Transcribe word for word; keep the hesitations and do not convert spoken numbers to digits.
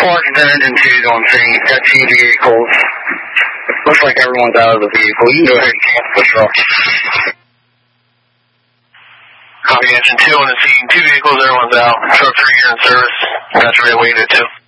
Washington, Engine two on scene. Got two vehicles. Looks like everyone's out of the vehicle. You can go ahead and cancel the truck. Copy, Engine two on the scene. Two vehicles, everyone's out. Truck three here in service. Got your way to two.